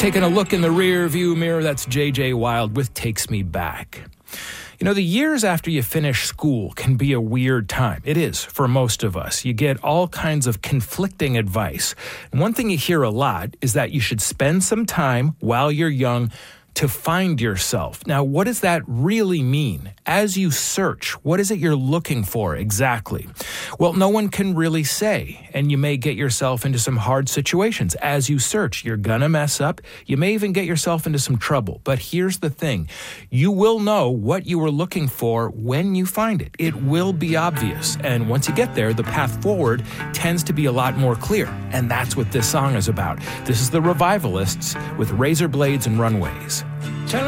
Taking a look in the rear view mirror, that's J.J. Wild with Takes Me Back. You know, the years after you finish school can be a weird time. It is for most of us. You get all kinds of conflicting advice. And one thing you hear a lot is that you should spend some time while you're young to find yourself. Now, what does that really mean? As you search, what is it you're looking for exactly? Well, no one can really say, and you may get yourself into some hard situations. As you search, you're gonna mess up. You may even get yourself into some trouble. But here's the thing. You will know what you were looking for when you find it. It will be obvious. And once you get there, the path forward tends to be a lot more clear. And that's what this song is about. This is the Revivalists with Razor Blades and Runways.